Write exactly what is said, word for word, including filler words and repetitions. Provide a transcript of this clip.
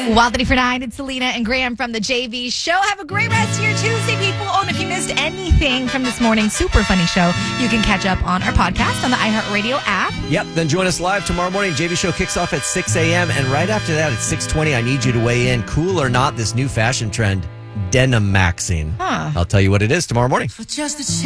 Wildly for Nine, it's Selena and Graham from the J V Show. Have a great rest of your Tuesday, people. Oh, and if you missed anything from this morning's super funny show, you can catch up on our podcast on the iHeartRadio app. Yep, then join us live tomorrow morning. J V Show kicks off at six a.m. And right after that at six twenty, I need you to weigh in. Cool or not, this new fashion trend, denim maxing. Huh. I'll tell you what it is tomorrow morning. For just a